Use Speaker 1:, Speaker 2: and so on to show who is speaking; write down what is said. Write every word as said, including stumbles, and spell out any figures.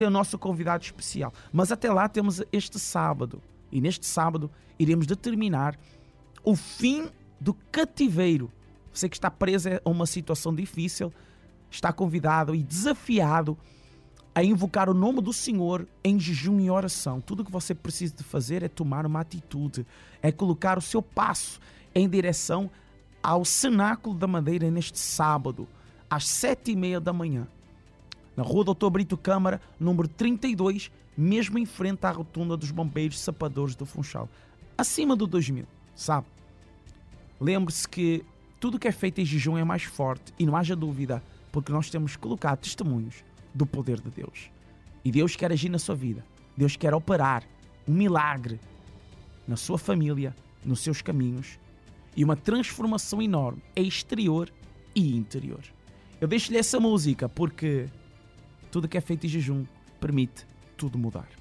Speaker 1: é o nosso convidado especial. Mas até lá temos este sábado. E neste sábado iremos determinar o fim do cativeiro. Você que está preso a uma situação difícil, está convidado e desafiado a invocar o nome do Senhor em jejum e oração. Tudo o que você precisa de fazer é tomar uma atitude, é colocar o seu passo em direção ao Cenáculo da Madeira neste sábado, às sete e meia da manhã, na Rua Doutor Brito Câmara, número trinta e dois, mesmo em frente à rotunda dos Bombeiros Sapadores do Funchal. Acima do dois mil, sabe? Lembre-se que tudo que é feito em jejum é mais forte e não haja dúvida, porque nós temos que colocar testemunhos do poder de Deus. E Deus quer agir na sua vida. Deus quer operar um milagre na sua família, nos seus caminhos e uma transformação enorme exterior e interior. Eu deixo-lhe essa música porque tudo que é feito em jejum permite tudo mudar.